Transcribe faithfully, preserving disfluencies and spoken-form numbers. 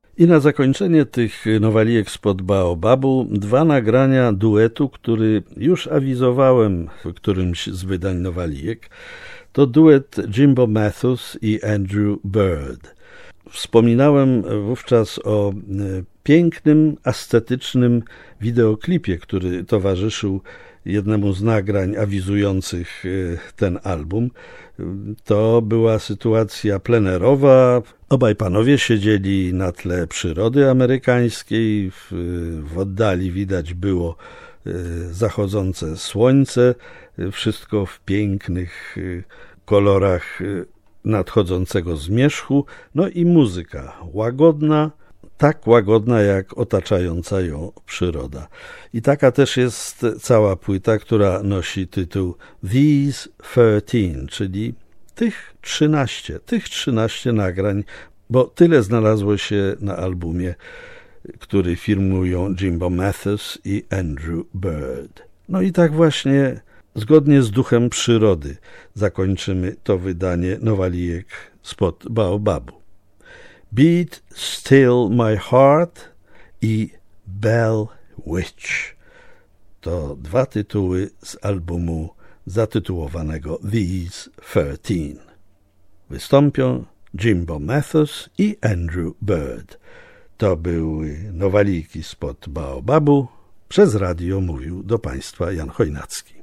I na zakończenie tych nowalijek spod Baobabu dwa nagrania duetu, który już awizowałem w którymś z wydań nowalijek. To duet Jimbo Mathus i Andrew Bird. Wspominałem wówczas o pięknym, ascetycznym wideoklipie, który towarzyszył jednemu z nagrań awizujących ten album. To była sytuacja plenerowa. Obaj panowie siedzieli na tle przyrody amerykańskiej. W, w oddali widać było zachodzące słońce. Wszystko w pięknych kolorach nadchodzącego zmierzchu. No i muzyka łagodna, tak łagodna jak otaczająca ją przyroda. I taka też jest cała płyta, która nosi tytuł These Thirteen, czyli tych trzynaście, tych trzynaście nagrań, bo tyle znalazło się na albumie, który firmują Jimbo Mathus i Andrew Bird. No i tak właśnie zgodnie z duchem przyrody zakończymy to wydanie nowalijek spod Baobabu. Beat Still My Heart i Bell Witch to dwa tytuły z albumu zatytułowanego These Thirteen. Wystąpią Jimbo Mathus i Andrew Bird. To były nowalijki spod Baobabu. Przez radio mówił do Państwa Jan Chojnacki.